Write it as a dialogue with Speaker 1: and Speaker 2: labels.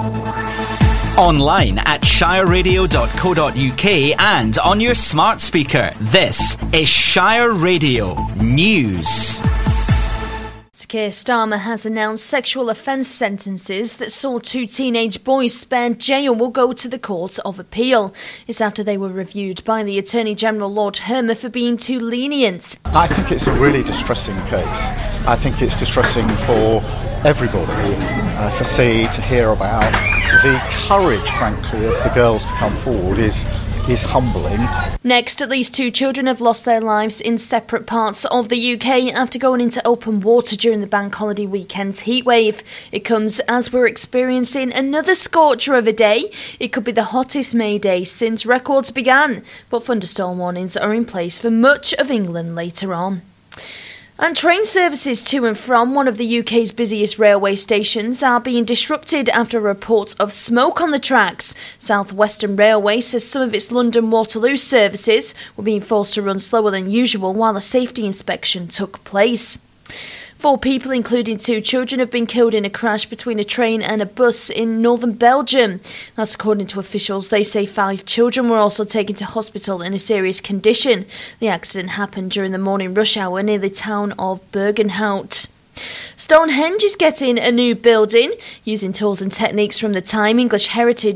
Speaker 1: Online at shireradio.co.uk and on your smart speaker. This is Shire Radio News.
Speaker 2: Keir Starmer has announced sexual offence sentences that saw 2 teenage boys spared jail will go to the Court of Appeal. It's after they were reviewed by the Attorney General Lord Hermer for being too lenient.
Speaker 3: I think it's a really distressing case. I think it's distressing for everybody to see, to hear about. The courage, frankly, of the girls to come forward is humbling.
Speaker 2: Next, at least 2 children have lost their lives in separate parts of the UK after going into open water during the bank holiday weekend's heatwave. It comes as we're experiencing another scorcher of a day. It could be the hottest May day since records began, but thunderstorm warnings are in place for much of England later on. And train services to and from one of the UK's busiest railway stations are being disrupted after a report of smoke on the tracks. South Western Railway says some of its London Waterloo services were being forced to run slower than usual while a safety inspection took place. 4 people, including 2 children, have been killed in a crash between a train and a bus in northern Belgium. That's according to officials. They say 5 children were also taken to hospital in a serious condition. The accident happened during the morning rush hour near the town of Bergenhout. Stonehenge is getting a new building. Using tools and techniques from the time, English Heritage